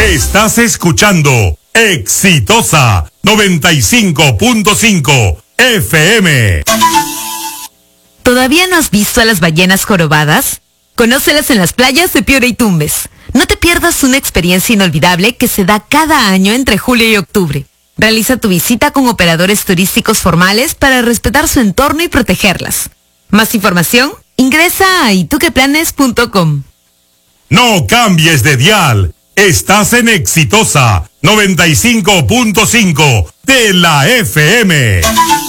Estás escuchando Exitosa 95.5 FM. ¿Todavía no has visto a las ballenas jorobadas? Conócelas en las playas de Piura y Tumbes. No te pierdas una experiencia inolvidable que se da cada año entre julio y octubre. Realiza tu visita con operadores turísticos formales para respetar su entorno y protegerlas. Más información, ingresa a ituqueplanes.com. No cambies de dial. Estás en Exitosa 95.5 de la FM.